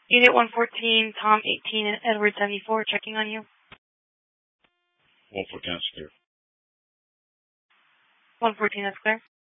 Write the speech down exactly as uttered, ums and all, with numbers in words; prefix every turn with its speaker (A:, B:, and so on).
A: Unit one fourteen, Tom eighteen, and Edward seventy-four, checking on you.
B: one fourteen, that's clear.
A: one fourteen, that's clear.